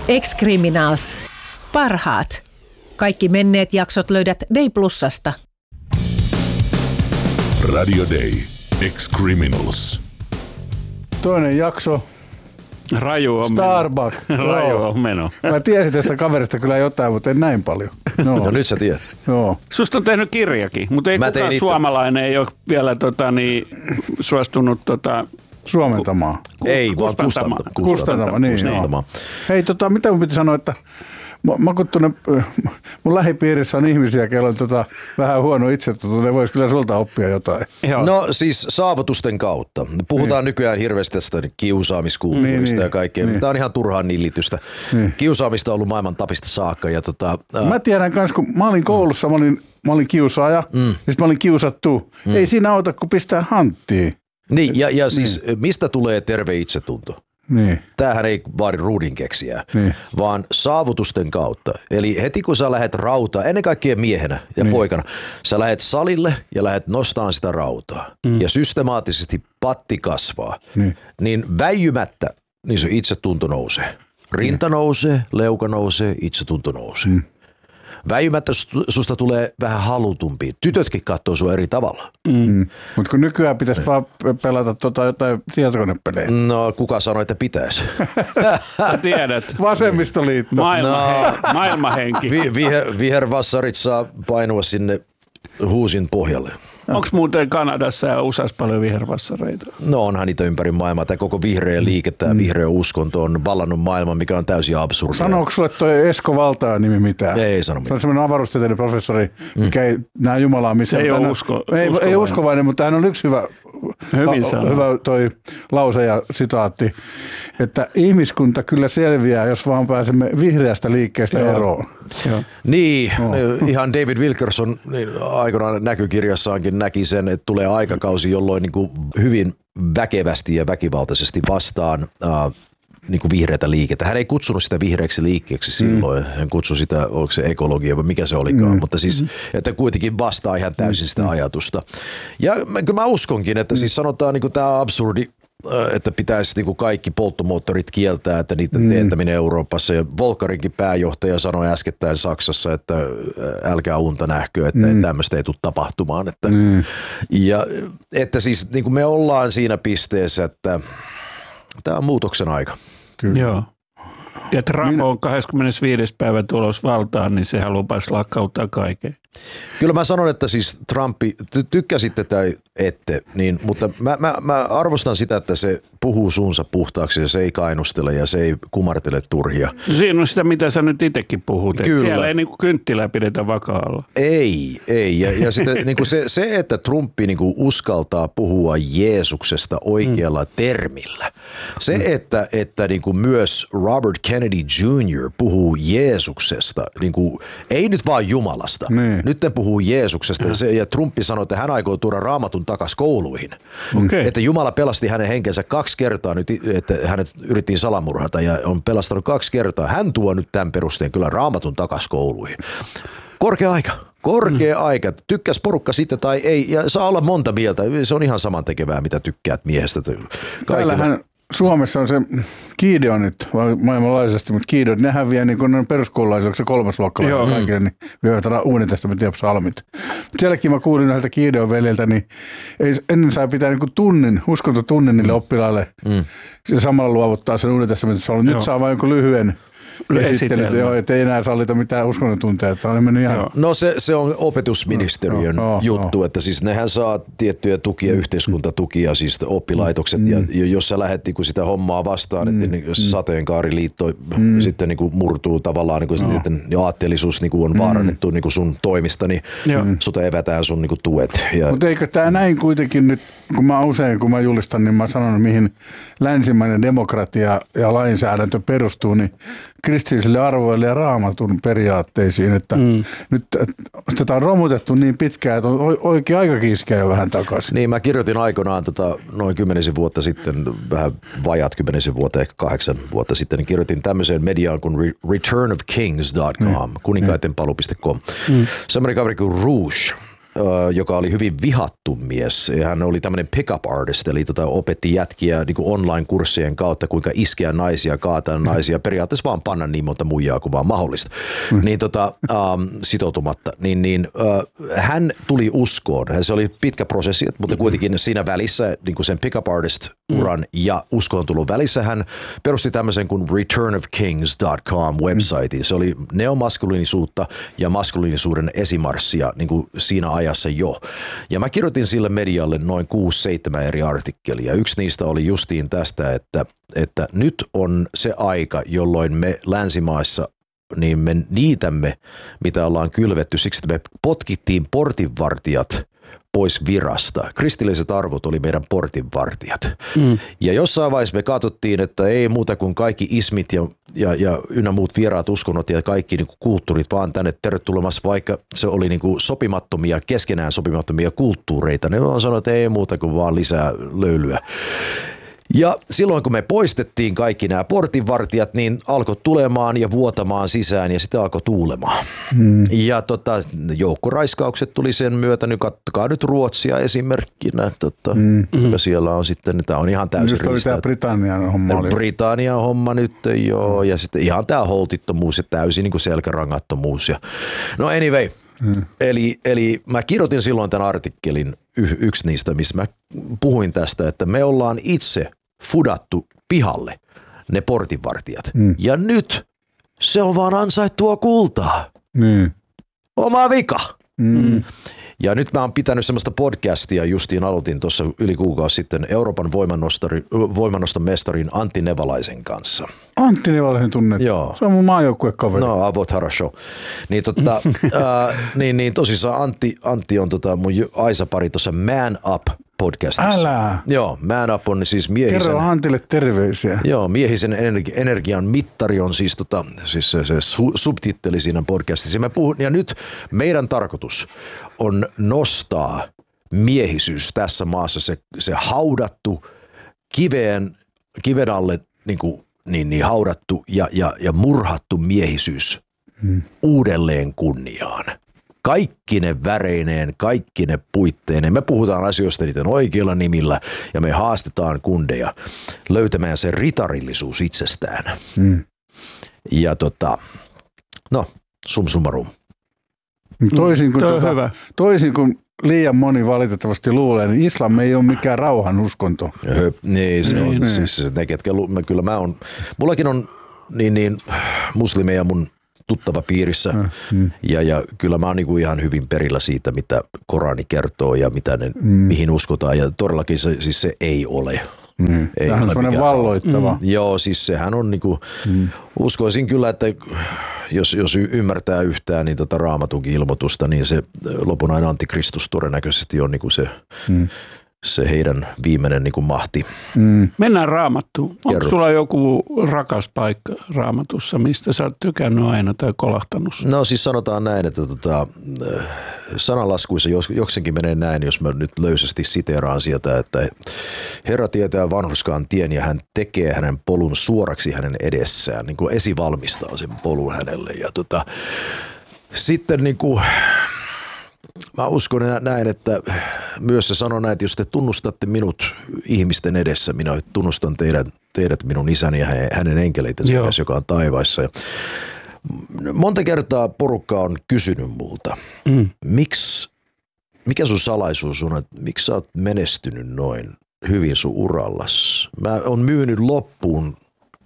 Ex-Criminals. Parhaat. Kaikki menneet jaksot löydät Day Plusasta. Radio Day. Ex-Criminals. Toinen jakso. Raju on Starbucks. Raju on meno. Mä tiesin tästä kaverista kyllä jotain, mutta en näin paljon. No nyt sä tiedät. Joo. Susta on tehnyt kirjakin, mutta ei kukaan suomalainen ei ole vielä suostunut suomentamaan. Ei, vaan kustantamaan. Niin, hei, mitä mun piti sanoa, että mun lähipiirissä on ihmisiä, joilla on vähän huono itsetunto, ne vois kyllä sulta oppia jotain. Joo. No siis saavutusten kautta. Puhutaan nykyään hirveästi tästä kiusaamiskulttuurista ja kaikkea. Tämä on ihan turhaan nillitystä. Kiusaamista on ollut maailman tapista saakka. Ja mä tiedän kans, kun mä olin koulussa, mä olin kiusaaja, ja sitten mä olin kiusattu. Ei siinä auta, kun pistää hanttiin. Niin, ja siis mistä tulee terve itsetunto? Niin. Tämähän ei vaadi ruudinkeksijää, vaan saavutusten kautta. Eli heti kun sä lähdet rautaa, ennen kaikkea miehenä ja poikana, sä lähdet salille ja lähdet nostamaan sitä rautaa. Ja systemaattisesti patti kasvaa, niin väijymättä niin se itsetunto nousee. Rinta nousee, leuka nousee, itsetunto nousee. Väijymättä susta tulee vähän halutumpi. Tytötkin katsoo sua eri tavalla. Mutta kun nykyään pitäisi vaan pelata jotain tietokonepelejä. No kuka sanoi, että pitäisi? Sä tiedät. Vasemmistoliitto. Maailmahenki. Vihervassarit saa painua sinne huusin pohjalle. Onko muuten Kanadassa ja USAssa paljon vihervassareita? No onhan niitä ympäri maailmaa. Tämä koko vihreä liike, tämä vihreä uskonto on vallannut maailman, mikä on täysin absurdia. Sanooko sulle toi Esko Valtaja nimi mitään? Ei sano mitään. Se on semmoinen avaruustieteiden professori, mikä ei näe Jumalaa missään. Ei uskovainen, mutta hän on yksi hyvä toi lause ja sitaatti, että ihmiskunta kyllä selviää, jos vaan pääsemme vihreästä liikkeestä eroon. Joo. Niin, ihan David Wilkerson aikanaan näkykirjassaankin näki sen, että tulee aikakausi, jolloin niin kuin hyvin väkevästi ja väkivaltaisesti vastaan niin kuin vihreätä liikettä. Hän ei kutsunut sitä vihreäksi liikkeeksi silloin. Hän kutsui sitä, oliko se ekologia vai mikä se olikaan, mutta siis, että kuitenkin vastaa ihan täysin sitä ajatusta. Ja mä uskonkin, että siis sanotaan niin kuin tämä absurdi, että pitäisi niin kuin kaikki polttomoottorit kieltää, että niiden teettäminen Euroopassa. Ja Volkarinkin pääjohtaja sanoi äskettäin Saksassa, että älkää unta nähkö, että tämmöistä ei tule tapahtumaan. Ja että siis niin kuin me ollaan siinä pisteessä, että tämä on muutoksen aika. Kyllä. Joo. Ja Trump on 25. päivä tulos valtaan, niin sehän lupasi lakkauttaa kaiken. Kyllä mä sanon, että siis Trumpi, tykkäsitte tai ette, niin, mutta mä arvostan sitä, että se puhuu suunsa puhtaaksi ja se ei kainustele ja se ei kumartele turhia. Siinä on sitä, mitä sä nyt itsekin puhut. Siellä ei niinku kynttilää pidetä vakaalla. Ei. Ja sitten niinku se, että Trumpi niinku uskaltaa puhua Jeesuksesta oikealla termillä. Se, että niinku myös Robert Kennedy Jr. puhuu Jeesuksesta, niinku, ei nyt vaan Jumalasta. Nyt ne puhuu Jeesuksesta ja Trumpi sanoi, että hän aikoo tuoda Raamatun takaisin kouluihin. Että Jumala pelasti hänen henkensä 2 kertaa nyt, että hänet yritettiin salamurhata ja on pelastanut 2 kertaa. Hän tuo nyt tämän perusteen kyllä Raamatun takaisin kouluihin. Korkea aika. Tykkäs porukka sitten tai ei ja saa olla monta mieltä. Se on ihan samantekevää, mitä tykkäät miehestä. Täällähän Suomessa on se Gideonit maailmanlaajuisesti, mutta Gideonit, ne häviää niin kuin peruskoululaisille, se 3. luokkalaisille kaikille, niin vievät Uuden testamentin ja psalmit. Sielläkin mä kuulin näiltä Gideon veljeltä, niin ennen sai pitää niin kuin uskontotunnin niille oppilaille, ja samalla luovuttaa sen Uuden testamentin psalmin. Nyt saa vain jonkun lyhyen esittelyt, ettei enää sallita mitään uskontotunteja. No se on opetusministeriön juttu, että siis nehän saa tiettyjä tukia, yhteiskuntatukia, siis oppilaitokset, ja jos sä lähdet niin sitä hommaa vastaan, että jos sateenkaariliitto sitten niin murtuu tavallaan, niin aatteellisuus niin on vaarannettu niin sun toimista, niin sut evätään sun niin tuet. Mutta eikö tämä näin kuitenkin nyt, kun mä julistan, niin mä sanon, mihin länsimainen demokratia ja lainsäädäntö perustuu, niin kristillisille arvoille ja Raamatun periaatteisiin, että nyt tätä on romutettu niin pitkään, että on oikein aikakin iskeä jo vähän takaisin. Niin, mä kirjoitin aikoinaan noin 10 vuotta sitten, vähän vajaat 10 vuotta, ehkä 8 vuotta sitten, niin kirjoitin tämmöiseen mediaan kuin returnofkings.com, kuninkaitenpalu.com. Semmoinen kaveri kuin Rouge, joka oli hyvin vihattu mies. Hän oli tämmöinen pick-up artist, eli opetti jätkiä niin kuin online-kurssien kautta, kuinka iskeä naisia, kaataa naisia, periaatteessa vaan panna niin monta muijaa kuin vaan mahdollista. Niin sitoutumatta. Hän tuli uskoon. Se oli pitkä prosessi, mutta kuitenkin siinä välissä, niin kuin sen pick-up artist-uran ja uskoon-tulon välissä, hän perusti tämmöisen kuin returnofkings.com website. Se oli neomaskuliinisuutta ja maskuliinisuuden esimarssia niin kuin siinä ajassa jo. Ja mä kirjoitin sille medialle noin 6-7 eri artikkelia. Yksi niistä oli justiin tästä, että nyt on se aika, jolloin me länsimaissa niin me niitämme, mitä ollaan kylvetty, siksi että me potkittiin portinvartijat pois virasta. Kristilliset arvot oli meidän portinvartijat. Ja jossain vaiheessa me katsottiin, että ei muuta kuin kaikki ismit ja ynnä muut vieraat uskonnot ja kaikki niin kuin kulttuurit vaan tänne tervetulemassa, vaikka se oli niin kuin keskenään sopimattomia kulttuureita. Ne vaan sanoivat, että ei muuta kuin vaan lisää löylyä. Ja silloin kun me poistettiin kaikki nämä portinvartijat, niin alkoi tulemaan ja vuotamaan sisään ja sitä alkoi tuulemaan. Ja joukkoraiskaukset tuli sen myötä. Nyt katsokaa nyt Ruotsia esimerkkinä. Siellä on sitten, tämä on ihan täysin riistäyt. Nyt oli tämä Britannian homma. Britannian homma nyt, joo. Ja sitten ihan tämä holtittomuus ja täysin niin kuin selkärangattomuus. No anyway. Eli mä kirjoitin silloin tämän artikkelin, yksi niistä, missä mä puhuin tästä, että me ollaan itse fudattu pihalle ne portinvartijat. Ja nyt se on vaan ansaittua kultaa. Oma vika. Ja nyt mä oon pitänyt semmoista podcastia, justiin aloitin tuossa yli kuukausi sitten Euroopan voimannoston mestarin Antti Nevalaisen kanssa. Antti Nevalaisen tunnet? Joo. Se on mun maajoukkuekaveri. No, avot harasho. Niin tosissaan Antti on mun Aisa-pari tuossa Man Up podcastissa. Älä! Joo, Man Up on siis miehisen... Kerro Antille terveisiä. Joo, miehisen energian mittari on siis, se subtitteli siinä podcastissa. Ja nyt meidän tarkoitus on nostaa miehisyys tässä maassa, se haudattu, kiven alle niin haudattu ja murhattu miehisyys uudelleen kunniaan. Kaikki ne väreineen, kaikki ne puitteineen. Me puhutaan asioista niiden oikeilla nimillä ja me haastetaan kundeja löytämään se ritarillisuus itsestään. Ja sum summarum. Toisin kuin liian moni valitettavasti luulee, niin islam ei ole mikään rauhan uskonto. Niin, se on. Siis ne, ketkä mullakin on niin muslimeja mun tuttava piirissä ja kyllä mä oon niinku ihan hyvin perillä siitä, mitä Korani kertoo ja mitä mihin uskotaan ja todellakin se ei ole. Sehän on sellainen valloittava. Joo, siis sehän on niinku, uskoisin kyllä, että jos ymmärtää yhtään niin Raamatunkin ilmoitusta, niin se lopunainen antikristus todennäköisesti on niinku se heidän viimeinen niinku mahti. Mennään Raamattuun. Onko sulla joku rakas paikka Raamatussa, mistä sä oot tykännyt aina tai kolahtanut? No siis sanotaan näin, että sananlaskuissa jokseenkin menee näin, jos mä nyt löysästi siteeraan sieltä, että Herra tietää vanhurskaan tien ja hän tekee hänen polun suoraksi hänen edessään, niin kuin esivalmistaa sen polun hänelle. Ja sitten niin kuin mä uskon näin, että myös se sanoo näin, että jos te tunnustatte minut ihmisten edessä, minä tunnustan teidät minun isäni ja hänen enkeleitensä, joka on taivaissa. Ja monta kertaa porukka on kysynyt multa, mikä sun salaisuus on, että miksi sä oot menestynyt noin hyvin sun urallas? Mä oon myynyt loppuun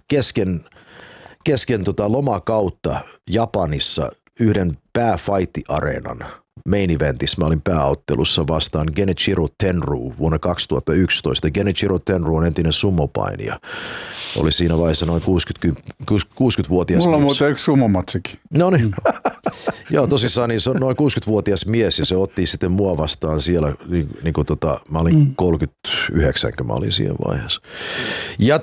kesken lomakautta Japanissa yhden pääfighti-areenan main eventissä. Mä olin pääottelussa vastaan Genichiro Tenryu vuonna 2011. Genichiro Tenryu on entinen sumopainija. Oli siinä vaiheessa noin 60-vuotias Mulla on mies. muuten yksi sumomatsikin. No niin. Joo, tosissaan niin se on noin 60-vuotias mies ja se otti sitten mua vastaan siellä, mä olin 39, kun mä olin siinä vaiheessa. Ja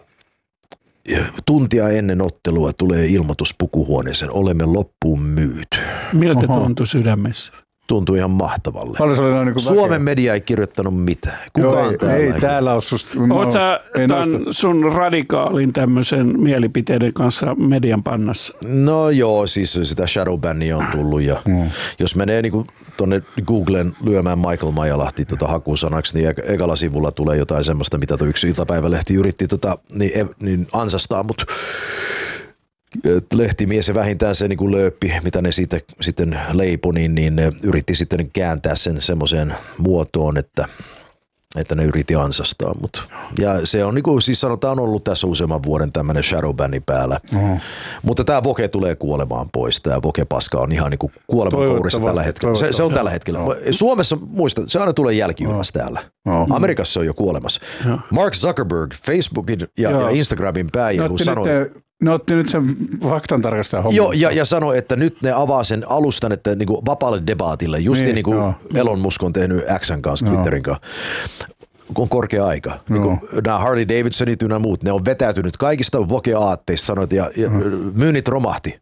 tuntia ennen ottelua tulee ilmoitus pukuhuoneeseen, olemme loppuun myyty. Miltä tuntui sydämessä? tuntui ihan mahtavalle. Paljon se oli noin niin kuin Suomen media ei kirjoittanut mitään. Kukaan ei täällä ole susta. Oletko sä tämän sun radikaalin tämmöisen mielipiteiden kanssa median pannassa? No joo, siis sitä shadowbannia on tullut ja jos menee niin tuonne Googlen lyömään Michael Maijalahti hakusanaksi, niin ekalla sivulla tulee jotain semmoista, mitä tuo yksi iltapäivälehti yritti niin ansastaa, mutta lehtimies ja vähintään se niin kuin lööppi, mitä ne siitä sitten leipoi, niin ne yritti sitten kääntää sen semmoiseen muotoon, että ne yritti ansastaa. Ja se on niin kuin siis sanotaan ollut tässä useamman vuoden tämmöinen shadowbanni päällä. Mutta tämä Voke tulee kuolemaan pois. Tämä Voke-paska on ihan niin kuin kuolemankourissa tällä hetkellä. Se on tällä hetkellä. Suomessa muista, se aina tulee jälkijunassa täällä. Amerikassa se on jo kuolemassa. Mark Zuckerberg, Facebookin ja Instagramin pääjohtaja sanoi. Ne otti nyt sen faktan tarkastajan homman. Joo, ja sanoi, että nyt ne avaa sen alustan, että niinku vapaalle debaatille, justiin niin kuin Elon Musk on tehnyt X:n kanssa, Twitterin kanssa. On korkea aika. Niin nämä Harley Davidsonit ynnä muut, ne on vetäytynyt kaikista Voke-aatteista, sanoit, ja myynnit romahti.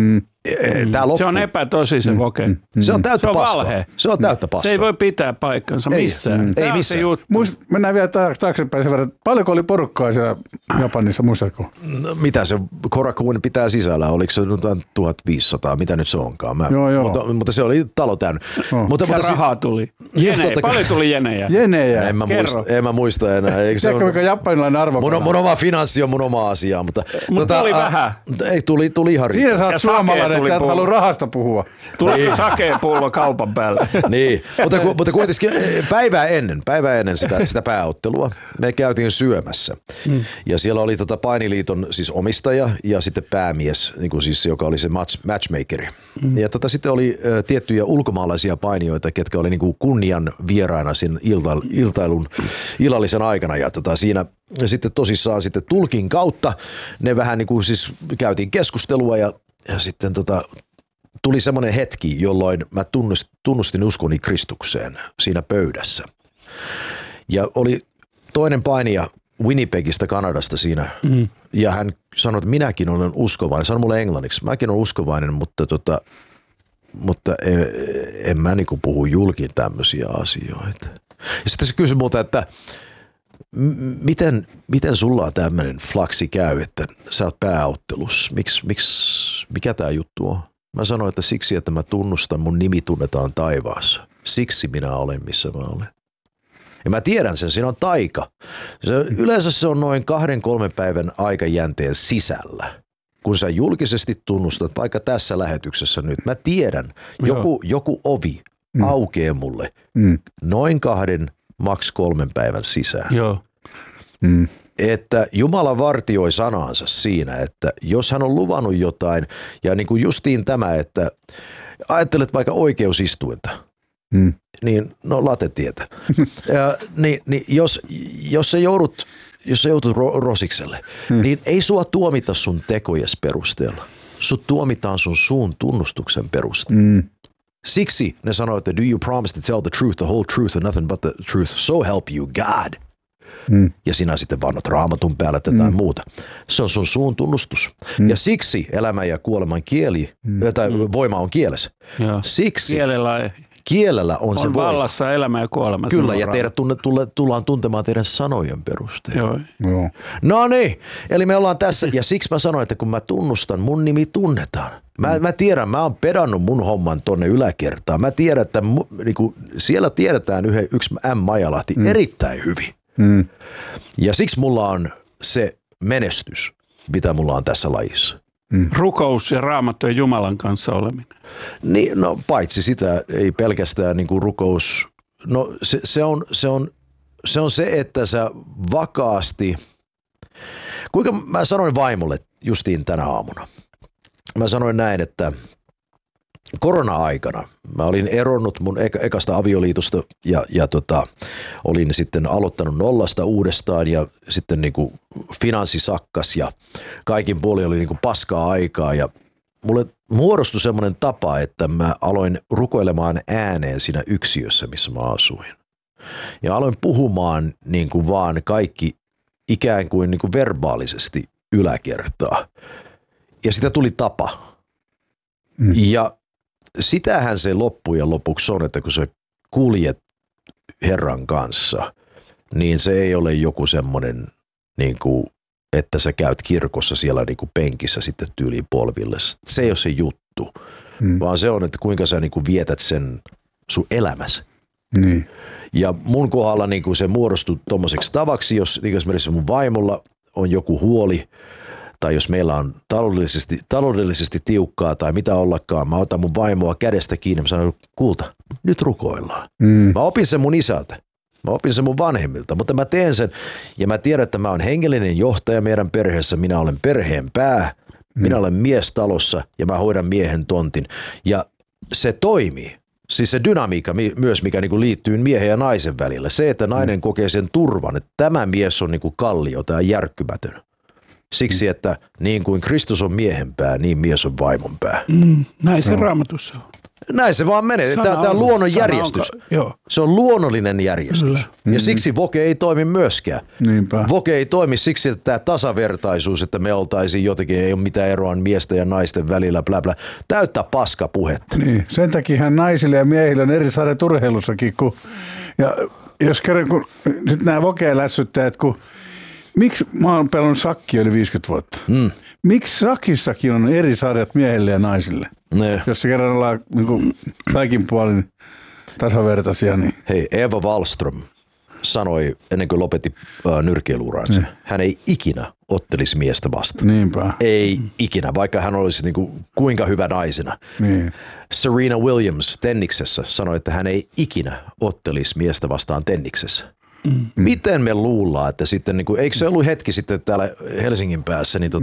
Se on epätosi se Voke. Se on täyttä paskaa. Valhe. Se on täyttä paskaa. Se ei voi pitää paikkansa missään. Ei missään. Mennään vielä taaksepäin sen verran. Paljonko oli porukkaa siellä Japanissa, muistatko? No, mitä se Korakuen pitää sisällä? Oliko se 1500? Mitä nyt se onkaan? Mutta se oli talo täynnä. Mutta rahaa tuli. Paljon tuli jenejä. En mä muista enää. Tiedätkö, mikä japanilainen arvokala? Mun oma finanssi on mun oma asia. Mutta tuli vähän. Ei, tuli ihan riittävästi. Siinä sä oot suomalainen, että sä et halua rahasta puhua. Tuli sakepullo kaupan päälle. Niin, mutta kuitenkin päivää ennen sitä pääottelua me käytiin syömässä. Ja siellä oli painiliiton siis omistaja ja sitten päämies, niin kuin siis, joka oli se matchmakeri. Ja sitten oli tiettyjä ulkomaalaisia painijoita, ketkä oli niin kuin kunnian vieraina siinä illallisen aikana. Ja siinä sitten tosissaan sitten tulkin kautta ne vähän niin kuin siis käytiin keskustelua ja sitten tuli semmoinen hetki, jolloin mä tunnustin uskoni Kristukseen siinä pöydässä. Ja oli toinen painija Winnipegistä, Kanadasta siinä, ja hän sanoi, että minäkin olen uskovainen. Sanoi mulle englanniksi, mäkin olen uskovainen, mutta en mä niinku puhu julkiin tämmöisiä asioita. Ja sitten se kysyi multa, että miten sulla on tämmöinen flaksi käy, että sä oot pääottelussa? Mikä tää juttu on? Mä sanoin, että siksi, että mä tunnustan, mun nimi tunnetaan taivaassa. Siksi minä olen, missä mä olen. Ja mä tiedän sen, siinä on taika. Yleensä se on noin 2-3 päivän aikajänteen sisällä. Kun sä julkisesti tunnustat, vaikka tässä lähetyksessä nyt, mä tiedän, joku ovi aukeaa mulle noin 2-3 päivän sisään. Joo. Että Jumala vartioi sanansa siinä, että jos hän on luvannut jotain, ja niin kuin justiin tämä, että ajattelet vaikka oikeusistuinta, niin latetietä. niin jos sä joudut rosikselle, niin ei sua tuomita sun tekojes perusteella. Sut tuomitaan sun suun tunnustuksen perusteella. Siksi ne sanoo, että do you promise to tell the truth, the whole truth and nothing but the truth, so help you God. Ja sinä sitten vannot raamatun päällä tätä muuta. Se on sun suun tunnustus. Ja siksi elämän ja kuoleman kieli, tai voima on kielessä. Siksi kielellä on se voima. Vallassa elämä ja kuolema. Kyllä, ja teidät tullaan tuntemaan teidän sanojen perusteella. Joo. No niin, eli me ollaan tässä, ja siksi mä sanoin, että kun mä tunnustan, mun nimi tunnetaan. Mä tiedän, mä oon pedannut mun homman tonne yläkertaan. Mä tiedän, että niinku, siellä tiedetään yksi M. Maijalahti erittäin hyvin. Ja siksi mulla on se menestys, mitä mulla on tässä lajissa. Rukous ja Raamattu ja Jumalan kanssa oleminen. Niin, no paitsi sitä, ei pelkästään niin kuin rukous. No se on se, että sä vakaasti, kuinka mä sanoin vaimolle justiin tänä aamuna. Mä sanoin näin, että korona-aikana mä olin eronnut mun ekasta avioliitosta ja olin sitten aloittanut nollasta uudestaan ja sitten niinku finanssi sakkas ja kaikin puolin oli niinku paskaa aikaa ja mulle muodostui semmoinen tapa, että mä aloin rukoilemaan ääneen siinä yksiössä, missä mä asuin. Ja aloin puhumaan niinku vaan kaikki ikään kuin niinku verbaalisesti yläkertaa. Ja sitä tuli tapa. Ja sitähän se loppujen lopuksi on, että kun sä kuljet Herran kanssa, niin se ei ole joku semmoinen, niin kuin, että sä käyt kirkossa siellä niin kuin penkissä sitten tyyliin polville. Se ei ole se juttu, vaan se on, että kuinka sä niin kuin vietät sen sun elämäsi. Niin. Ja mun kohdalla niin kuin se muodostui tommoseksi tavaksi, jos esimerkiksi mun vaimolla on joku huoli, tai jos meillä on taloudellisesti tiukkaa tai mitä ollakaan, mä otan mun vaimoa kädestä kiinni ja sanon, kulta, nyt rukoillaan. Mä opin sen mun isältä, mä opin sen mun vanhemmilta, mutta mä teen sen ja mä tiedän, että mä oon hengellinen johtaja meidän perheessä, minä olen perheen pää, minä olen mies talossa ja mä hoidan miehen tontin ja se toimii. Siis se dynamiikka myös, mikä niinku liittyy miehen ja naisen välillä. Se, että nainen kokee sen turvan, että tämä mies on niinku kallio tai järkkymätön. Siksi, että niin kuin Kristus on miehen pää, niin mies on vaimon pää. Näin se Raamatussa on. Näin se vaan menee. Tämä on luonnon järjestys. Se on luonnollinen järjestys. Ja siksi voke ei toimi myöskään. Niinpä. Voke ei toimi siksi, että tämä tasavertaisuus, että me oltaisiin jotenkin, ei ole mitään eroa miesten ja naisten välillä, bla bla. Täyttä paskapuhetta. Niin, sen takia naisille ja miehille on eri sarjat urheilussakin. Ja jos kerran, kun sitten nämä vokelässyttäjät, miksi mä oon pelannut sakkia yli 50 vuotta? Miksi sakissakin on eri sarjat miehille ja naisille? Ne. Jos se kerran ollaan niin kaikin puolin tasavertaisia. Niin. Hei, Eva Wallström sanoi ennen kuin lopetti nyrkkeilyuraansa, hän ei ikinä ottelisi miestä vastaan. Niinpä. Ei ikinä, vaikka hän olisi niin kuin kuinka hyvä naisena. Niin. Serena Williams tenniksessä sanoi, että hän ei ikinä ottelisi miestä vastaan tenniksessä. Miten me luullaan, että sitten, niin kuin, eikö se ollut hetki sitten täällä Helsingin päässä, niin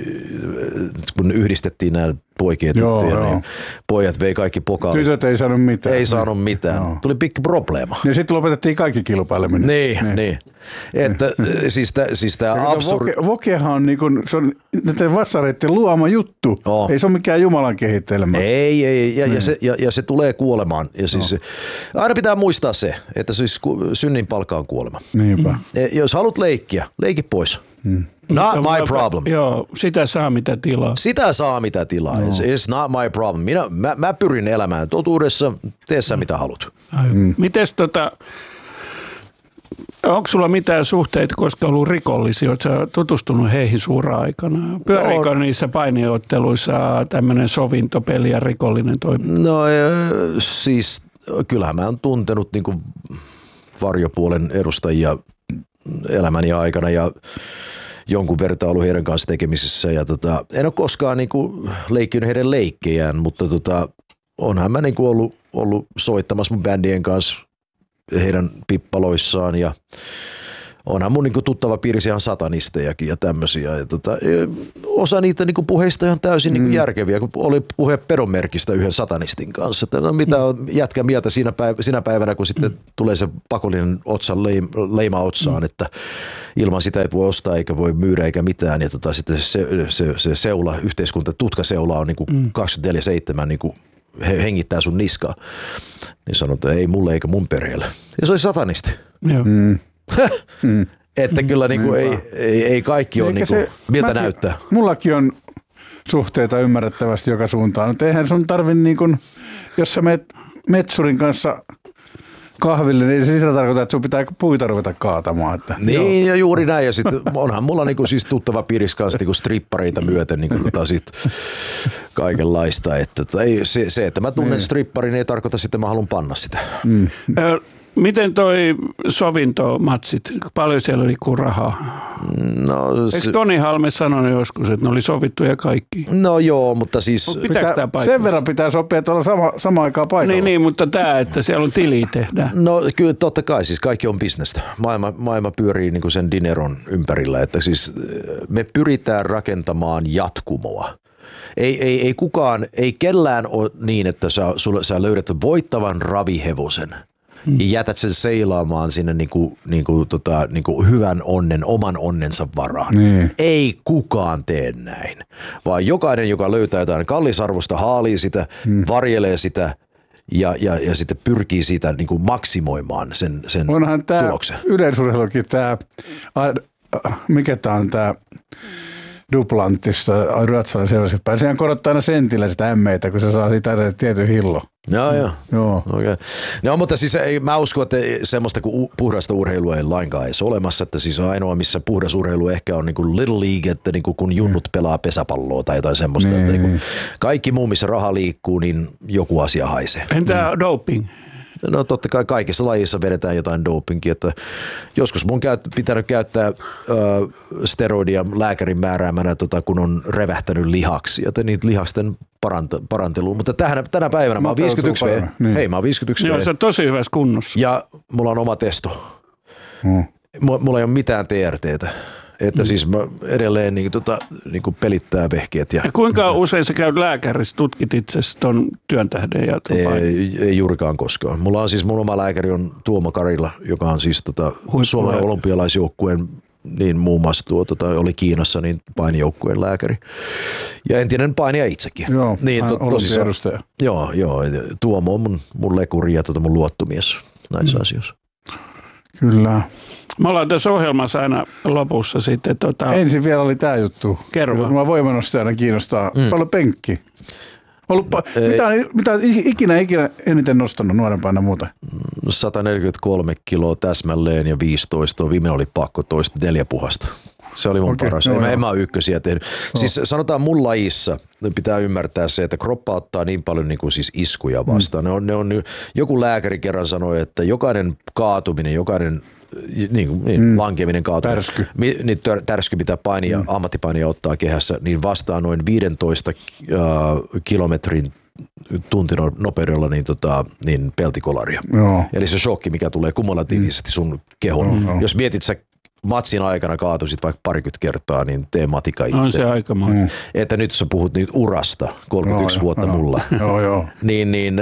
kun yhdistettiin nämä poikien tyttöjä, niin pojat vei kaikki pokaalit. Tytöt ei saanut mitään. Ei saanut mitään. Joo. Tuli pikku probleema. Ja sitten lopetettiin kaikki kilpaileminen. Niin. Että siis tämä absurdi. Vokehan on, niin kuin, se on näiden vastareiden luoma juttu. Ei se ole mikään Jumalan kehittelemä. Ei. Ja se tulee kuolemaan. Ja siis, aina pitää muistaa se, että siis synnin palkka on kuolema. Niinpä. Jos haluat leikkiä, leiki pois. Not my problem. Joo, sitä saa mitä tilaa. Sitä saa mitä tilaa. It's not my problem. Mä pyrin elämään totuudessa, tee sä mitä haluat. Mites onko sulla mitään suhteita, koska ollut rikollisia? Oletko sä tutustunut heihin suura-aikana? Pyöriikö niissä painiotteluissa tämmöinen sovintopeli ja rikollinen toiminta? No siis kyllähän mä oon tuntenut niinku varjopuolen edustajia elämäni aikana ja jonkun verran ollut heidän kanssa tekemisissä. Ja en ole koskaan niinku leikkinyt heidän leikkejään, mutta onhan mä niinku ollut soittamassa mun bändien kanssa heidän pippaloissaan ja onhan mun niinku tuttava piirissä ihan satanistejakin ja tämmöisiä. Ja osa niitä niinku puheista ihan täysin niinku järkeviä, kun oli puhe pedonmerkistä yhden satanistin kanssa. Että no, mitä on jätkä mieltä siinä päivänä, kun sitten tulee se pakollinen leima otsaan, että ilman sitä ei voi ostaa eikä voi myydä eikä mitään. Ja sitten se seula, tutkaseula on niinku 24/7 niinku hengittää sun niskaa. Niin sanoi, että ei mulle eikä mun perheelle. Ja se oli satanisti. Joo. Että kyllä niinku ei kaikki ole niinku, miltä näyttää. Mullakin on suhteita ymmärrettävästi joka suuntaan. Mutta eihän sun tarvi, niin kun, jos sä menet metsurin kanssa kahville, niin se sitä tarkoittaa, että sun pitää puita ruveta kaatamaan. Että, niin, ja juuri näin. Ja sitten onhan mulla niinku siis tuttava piirissä kanssa niinku strippareita myöten niinku sit kaikenlaista. Että se, että mä tunnen stripparin, ei tarkoita sitten, että mä haluan panna sitä. Miten toi sovintomatsit, paljon siellä oli rahaa? No, eikö Toni Halme sanonut joskus, että ne oli sovittuja kaikki? No joo, mutta siis sen verran pitää sopia, että olla samaan aikaan paikalla. Niin, mutta tämä, että siellä on tili tehdään. No kyllä totta kai, siis kaikki on bisnestä. Maailma pyörii niin kuin sen dineron ympärillä, että siis me pyritään rakentamaan jatkumoa. Ei kukaan, ei kellään ole niin, että sä löydät voittavan ravihevosen ja jätät sen seilaamaan sinne niinku hyvän onnen, oman onnensa varaan. Niin. Ei kukaan tee näin, vaan jokainen, joka löytää jotain kallisarvosta, haalii sitä, varjelee sitä ja sitten pyrkii siitä niinku maksimoimaan sen onhan tuloksen. Yleisurheilukin mikä tämä on tämä Duplantissa ruotsalaisen sehän korottaa aina sentillä sitä ämmeitä, kun se saa siitä tietyn hillo. Joo. Okay. No, mutta siis mä uskon, että semmoista kuin puhdasta urheilua ei lainkaan edes olemassa, että siis ainoa, missä puhdas urheilu ehkä on niin kuin Little League, että niin kuin kun junnut pelaa pesäpalloa tai jotain semmoista, että niin kuin kaikki muu, missä raha liikkuu, niin joku asia haisee. Entä doping? No totta kai kaikissa lajissa vedetään jotain dopingia, että joskus mun pitänyt käyttää steroidia lääkärin määräämänä, kun on revähtänyt lihaksia, että niitä lihasten paranteluun, mutta tänä päivänä mä oon 51 V. Niin. Hei, mä oon 51 Joo, V. se on tosi hyvässä kunnossa. Ja mulla on oma testo. Mulla ei ole mitään TRTtä. Että siis mä edelleen niin pelittää vehkeet. Ja kuinka usein sä käyt lääkärissä, tutkit itsesi ton työn tähden? Ja ei juurikaan koskaan. Mulla on siis mun oma lääkäri on Tuomo Karila, joka on siis Suomen olympialaisjoukkueen, niin muun muassa oli Kiinassa niin painijoukkueen lääkäri. Ja entinen painija itsekin. Joo, niin, olympiaedustaja. Joo. Tuomo on mun lekuri ja mun luottomies näissä asioissa. Kyllä. Me ollaan tässä ohjelmassa aina lopussa sitten. Ensin vielä oli tämä juttu. Kerro vaan. Mä voimanostajana kiinnostaa. Paljon penkki. Mitä ikinä eniten nostanut nuorempana muuta? 143 kiloa täsmälleen ja 15. Viimeinen oli pakko toista 4 puhasta. Se oli mun paras. En mä ole ykkösiä tehnyt. Siis sanotaan mun lajissa pitää ymmärtää se, että kroppa ottaa niin paljon niin kuin siis iskuja vastaan. Joku lääkäri kerran sanoi, että jokainen kaatuminen, jokainen lankeminen, kaatuminen, tärsky, mitä ammattipainija ottaa kehässä, niin vastaa noin 15 kilometrin tuntinopeudella niin peltikolaria. Joo. Eli se shokki, mikä tulee kumulatiivisesti sun kehon. Jos mietit sä matsin aikana kaatuisit vaikka 20 kertaa, niin tee matika itse. On se aika monta. Että nyt sä puhut nyt urasta, 31 vuotta mulla. Joo. niin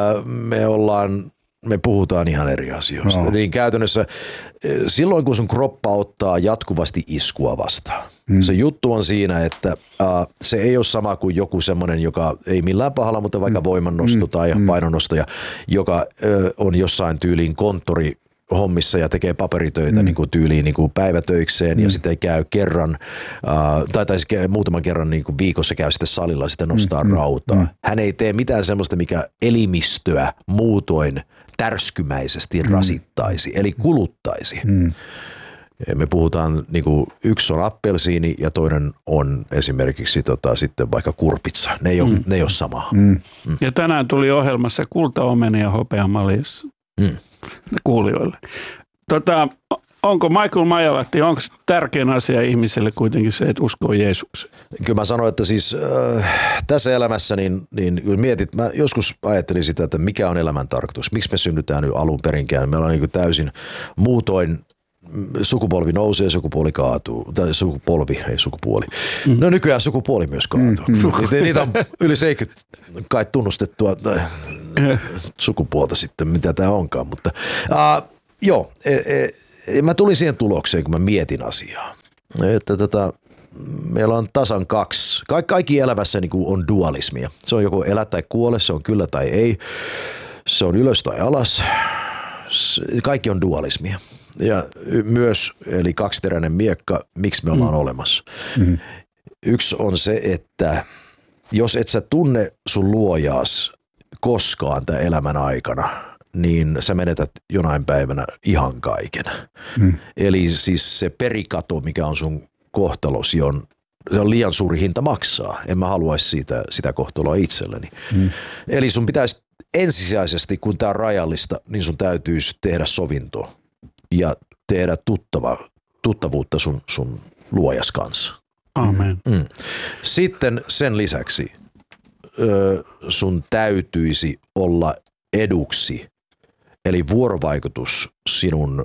me puhutaan ihan eri asioista. Niin käytännössä silloin, kun sun kroppa ottaa jatkuvasti iskua vastaan, se juttu on siinä, että se ei ole sama kuin joku semmoinen, joka ei millään pahalla, mutta vaikka voimannosto tai painonnosto, joka on jossain tyyliin hommissa ja tekee paperitöitä niin kuin tyyliin niin kuin päivätöikseen ja sitten käy kerran tai muutaman kerran niin kuin viikossa käy sitten salilla ja sitten nostaa rautaa. Hän ei tee mitään semmoista, mikä elimistöä muutoin tärskymäisesti rasittaisi, eli kuluttaisi. Me puhutaan, niin kuin yksi on appelsiini ja toinen on esimerkiksi sitten vaikka kurpitsa. Ne ei ole samaa. Ja tänään tuli ohjelmassa kultaomeni ja hopeamaljassa kuulijoille. Onko Michael Majalahti, onko tärkein asia ihmiselle kuitenkin se, että uskoo Jeesukseen? Kyllä mä sanoin, että siis tässä elämässä niin mietit, mä joskus ajattelin sitä, että mikä on elämän tarkoitus, miksi me synnytään nyt alun perinkään. Meillä on niin täysin muutoin sukupolvi nousee, sukupuoli kaatuu. Tai sukupuoli. No nykyään sukupuoli myös kaatuu. Niitä on yli 70 kai tunnustettua sukupuolta sitten, mitä tämä onkaan. Mutta mä tulin siihen tulokseen, kun mä mietin asiaa. Että meillä on tasan 2. Kaikki elämässä niin kuin on dualismia. Se on joko elä tai kuole, se on kyllä tai ei. Se on ylös tai alas. Kaikki on dualismia. Ja myös, eli kaksiteräinen miekka, miksi me ollaan olemassa. Yksi on se, että jos et sä tunne sun luojaas koskaan tämän elämän aikana, niin sä menetät jonain päivänä ihan kaiken. Eli siis se perikato, mikä on sun kohtalosi, se on liian suuri hinta maksaa. En mä haluaisi sitä kohtaloa itselleni. Eli sun pitäisi ensisijaisesti, kun tää on rajallista, niin sun täytyisi tehdä sovintoa ja tehdä tuttavuutta sun luojas kanssa. Amen. Sitten sen lisäksi sun täytyisi olla eduksi, eli vuorovaikutus sinun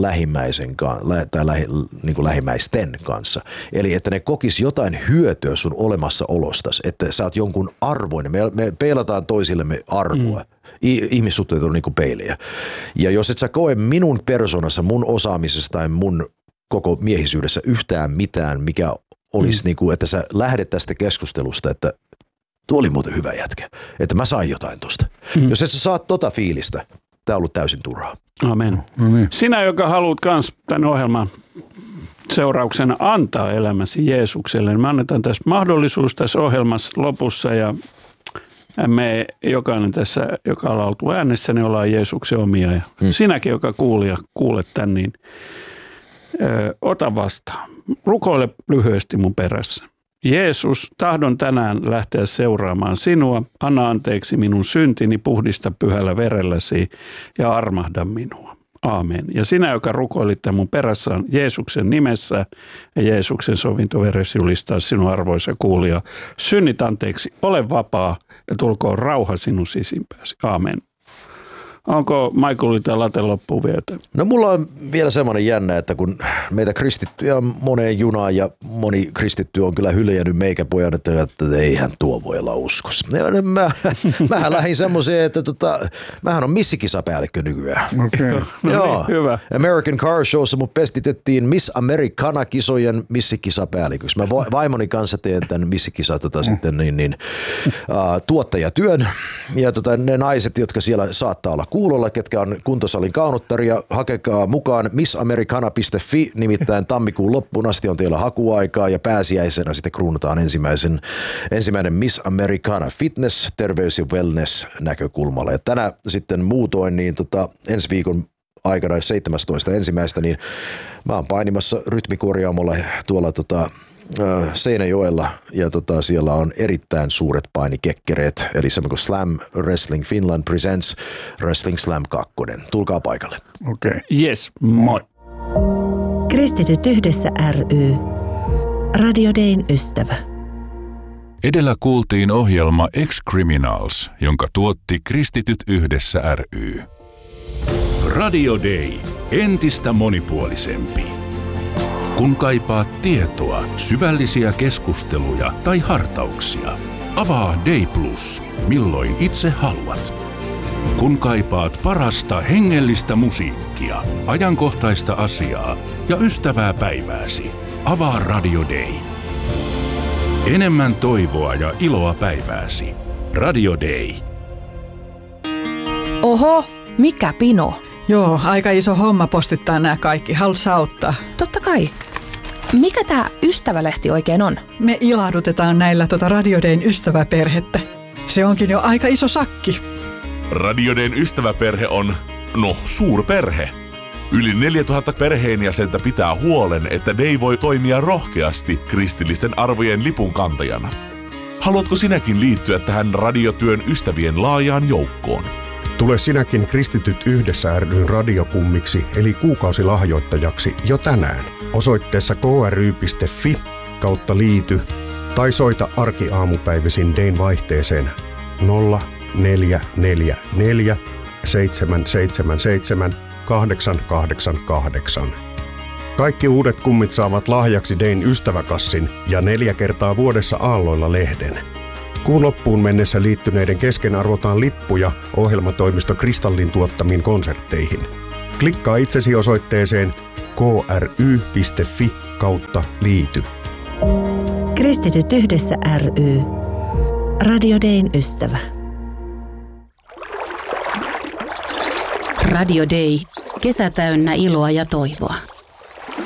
lähimmäisten kanssa. Eli että ne kokis jotain hyötyä sun olemassaolostasi, että sä oot jonkun arvoinen. Me peilataan toisillemme arvoa. Ihmissuhteet on niin kuin peilejä. Ja jos et sä koe minun persoonassa, mun osaamisessa tai mun koko miehisyydessä yhtään mitään, mikä olisi niin kuin, että sä lähdet tästä keskustelusta, että tuo oli muuten hyvä jätkä, että mä sain jotain tosta. Jos et sä saat tota fiilistä, tää on ollut täysin turhaa. Amen. Sinä, joka haluat kans tämän ohjelman seurauksena antaa elämäsi Jeesukselle. Me annetaan tässä mahdollisuus tässä ohjelmassa lopussa ja me jokainen tässä, joka on oltu äänessä, niin ollaan Jeesuksen omia. Ja sinäkin, joka kuulija, kuulet tämän, niin ota vastaan. Rukoile lyhyesti mun perässä. Jeesus, tahdon tänään lähteä seuraamaan sinua. Anna anteeksi minun syntini, puhdista pyhällä verelläsi ja armahda minua. Aamen. Ja sinä, joka rukoilit tämän mun perässä, on Jeesuksen nimessä ja Jeesuksen sovintoveresi julistaa sinun arvoisa kuulija. Synnit anteeksi, ole vapaa ja tulkoon rauha sinun sisimpääsi. Aamen. Onko Michaelilla tai Late loppuun vielä? No mulla on vielä semmoinen jännä, että kun meitä kristittyjä on moneen junaan ja moni kristitty on kyllä hyljännyt meikäpojan, että eihän tuo voi olla uskossa. Mähän lähdin semmoiseen, että mähän on missikisapäällikkö nykyään. Okay. No niin, hyvä. American Car Showssa mut pestitettiin Miss Americana-kisojen missikisapäälliköksi. Mä vaimoni kanssa teen tämän missikisa tuottajatyön ja ne naiset, jotka siellä saattaa olla kuulolla, ketkä on kuntosalin kaunottaria, hakekaa mukaan missamericana.fi, nimittäin tammikuun loppuun asti on teillä hakuaikaa ja pääsiäisenä sitten kruunataan ensimmäinen Miss Americana Fitness, terveys ja wellness näkökulmalla. Ja tänä sitten muutoin niin ensi viikon aikana 17.1. niin mä oon painimassa rytmikorjaamolla tuolla Seinäjoella ja siellä on erittäin suuret painikekkereet, eli semmoinen kuin Slam Wrestling Finland Presents Wrestling Slam 2. Tulkaa paikalle. Okei. Okay. Yes, moi. Kristityt yhdessä ry. Radio Dayn ystävä. Edellä kuultiin ohjelma Ex-Criminals, jonka tuotti Kristityt yhdessä ry. Radio Day. Entistä monipuolisempi. Kun kaipaat tietoa, syvällisiä keskusteluja tai hartauksia, avaa Day Plus, milloin itse haluat. Kun kaipaat parasta hengellistä musiikkia, ajankohtaista asiaa ja ystävää päivääsi, avaa Radio Day. Enemmän toivoa ja iloa päivääsi. Radio Day. Oho, mikä pino? Joo, aika iso homma postittaa nämä kaikki. Haluatko auttaa? Totta kai. Mikä tämä ystävälehti oikein on? Me ilahdutetaan näillä Radio Dayn ystäväperhettä. Se onkin jo aika iso sakki. Radio Dayn ystäväperhe on, suurperhe. Yli 4000 perheenjäsentä pitää huolen, että Day voi toimia rohkeasti kristillisten arvojen lipunkantajana. Haluatko sinäkin liittyä tähän radiotyön ystävien laajaan joukkoon? Tule sinäkin Kristityt yhdessä ry:n radiokummiksi eli kuukausilahjoittajaksi jo tänään osoitteessa kry.fi/liity tai soita arkiaamupäivisin Dayn vaihteeseen 0444 777 888. Kaikki uudet kummit saavat lahjaksi Dayn ystäväkassin ja 4 kertaa vuodessa aalloilla lehden. Kuun loppuun mennessä liittyneiden kesken arvotaan lippuja ohjelmatoimisto Kristallin tuottamiin konsertteihin. Klikkaa itsesi osoitteeseen kry.fi/liity. Kristityt yhdessä ry. Radio Dayn ystävä. Radio Day. Kesä täynnä iloa ja toivoa.